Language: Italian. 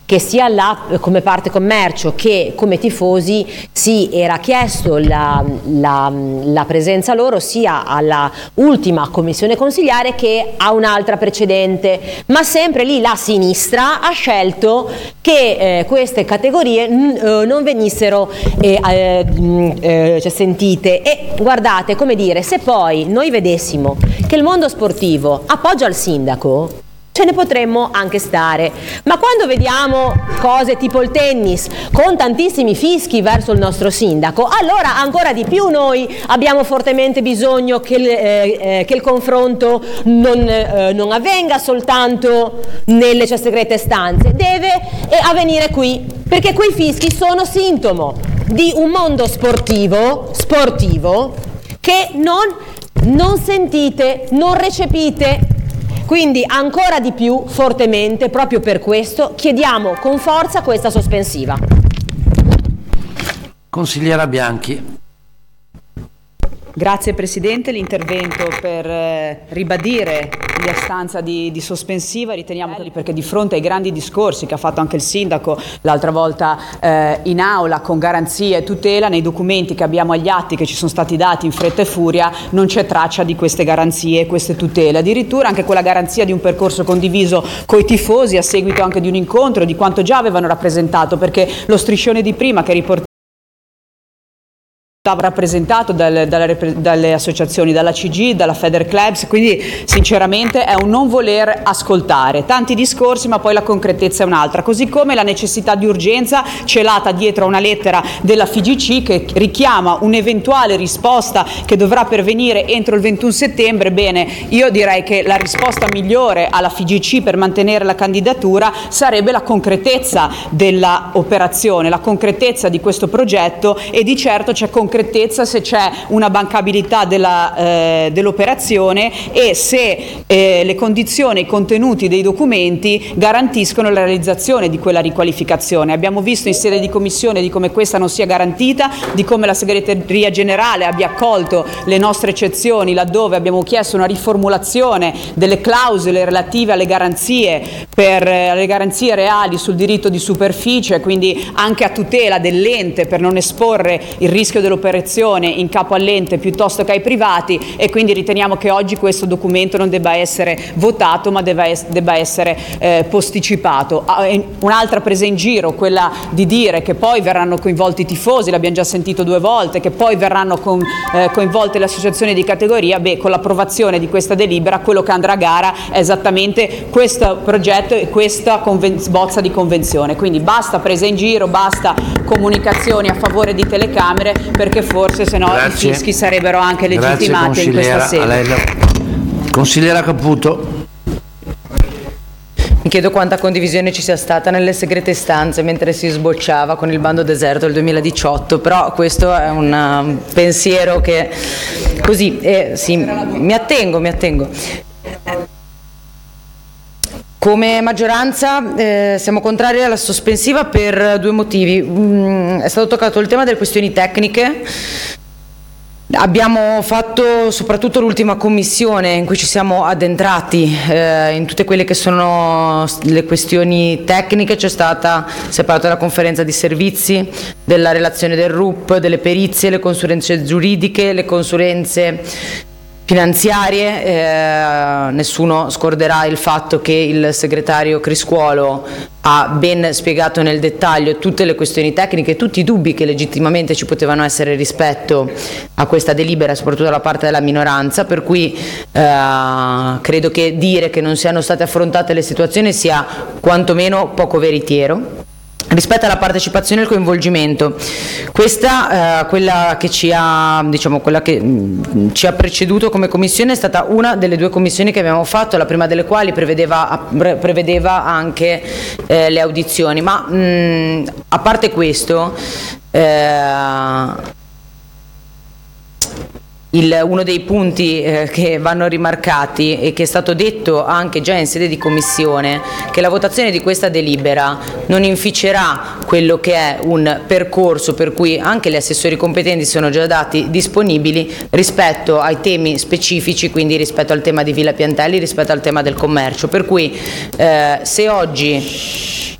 che sia come parte commercio che come tifosi era chiesto la presenza loro sia alla ultima commissione consiliare che a un'altra precedente, ma sempre lì la sinistra ha scelto che queste categorie non venissero sentite. E guardate, come dire, se poi noi vedessimo che il mondo sportivo appoggia il sindaco, ce ne potremmo anche stare, ma quando vediamo cose tipo il tennis con tantissimi fischi verso il nostro sindaco, allora ancora di più noi abbiamo fortemente bisogno che il confronto non avvenga soltanto nelle segrete stanze, deve avvenire qui, perché quei fischi sono sintomo di un mondo sportivo che non sentite, non recepite. Quindi ancora di più, fortemente, proprio per questo, chiediamo con forza questa sospensiva. Consigliera Bianchi. Grazie Presidente, l'intervento per ribadire l'istanza di sospensiva, riteniamo perché di fronte ai grandi discorsi che ha fatto anche il Sindaco l'altra volta in aula con garanzia e tutela, nei documenti che abbiamo agli atti che ci sono stati dati in fretta e furia non c'è traccia di queste garanzie e queste tutele, addirittura anche quella garanzia di un percorso condiviso coi tifosi a seguito anche di un incontro, di quanto già avevano rappresentato, perché lo striscione di prima che riportava rappresentato dalle associazioni, dalla CG, dalla Feder Clubs, quindi sinceramente è un non voler ascoltare tanti discorsi, ma poi la concretezza è un'altra, così come la necessità di urgenza celata dietro a una lettera della FIGC che richiama un'eventuale risposta che dovrà pervenire entro il 21 settembre. Bene, io direi che la risposta migliore alla FIGC per mantenere la candidatura sarebbe la concretezza della operazione, la concretezza di questo progetto, e di certo c'è concretezza se c'è una bancabilità dell'operazione e se le condizioni e i contenuti dei documenti garantiscono la realizzazione di quella riqualificazione. Abbiamo visto in sede di commissione di come questa non sia garantita, di come la segreteria generale abbia accolto le nostre eccezioni laddove abbiamo chiesto una riformulazione delle clausole relative alle garanzie reali sul diritto di superficie, quindi anche a tutela dell'ente per non esporre il rischio dell'operazione in capo all'ente piuttosto che ai privati, e quindi riteniamo che oggi questo documento non debba essere votato ma debba essere posticipato. Un'altra presa in giro, quella di dire che poi verranno coinvolti i tifosi, l'abbiamo già sentito 2 volte, che poi verranno coinvolte le associazioni di categoria. Con l'approvazione di questa delibera quello che andrà a gara è esattamente questo progetto e questa bozza di convenzione, quindi basta presa in giro, basta comunicazioni a favore di telecamere, perché forse se no i fischi sarebbero anche legittimati in questa sede. Consigliera Caputo. Mi chiedo quanta condivisione ci sia stata nelle segrete stanze mentre si sbocciava con il bando deserto del 2018, però questo è un pensiero che così sì, mi attengo. Come maggioranza siamo contrari alla sospensiva per 2 motivi. È stato toccato il tema delle questioni tecniche. Abbiamo fatto soprattutto l'ultima commissione in cui ci siamo addentrati in tutte quelle che sono le questioni tecniche. Si è parlato della conferenza di servizi, della relazione del RUP, delle perizie, le consulenze giuridiche, le consulenze finanziarie. Nessuno scorderà il fatto che il segretario Criscuolo ha ben spiegato nel dettaglio tutte le questioni tecniche, tutti i dubbi che legittimamente ci potevano essere rispetto a questa delibera, soprattutto da parte della minoranza, per cui credo che dire che non siano state affrontate le situazioni sia quantomeno poco veritiero. Rispetto alla partecipazione e al coinvolgimento, questa quella che ci ha preceduto come commissione è stata una delle 2 commissioni che abbiamo fatto, la prima delle quali prevedeva anche le audizioni, ma a parte questo uno dei punti che vanno rimarcati e che è stato detto anche già in sede di commissione, che la votazione di questa delibera non inficerà quello che è un percorso per cui anche gli assessori competenti sono già dati disponibili rispetto ai temi specifici, quindi rispetto al tema di Villa Piantelli, rispetto al tema del commercio, per cui se oggi